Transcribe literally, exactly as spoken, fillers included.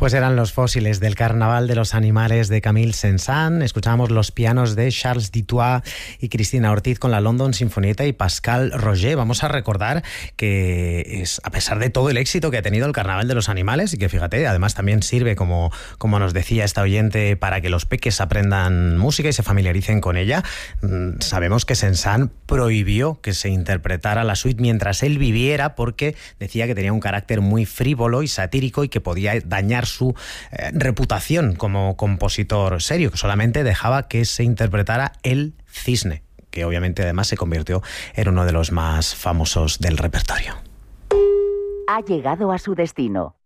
Pues eran los fósiles del Carnaval de los Animales de Camille Saint-Saëns. Escuchábamos los pianos de Charles Dutoit y Cristina Ortiz con la London Sinfonietta y Pascal Roger. Vamos a recordar que es, a pesar de todo el éxito que ha tenido el Carnaval de los Animales, y que fíjate, además también sirve, como, como nos decía esta oyente, para que los peques aprendan música y se familiaricen con ella, sabemos que Saint-Saëns prohibió que se interpretara la suite mientras él viviera, porque decía que tenía un carácter muy frívolo y satírico y que podía dañar su eh, reputación como compositor serio, que solamente dejaba que se interpretara El Cisne, que obviamente además se convirtió en uno de los más famosos del repertorio. Ha llegado a su destino.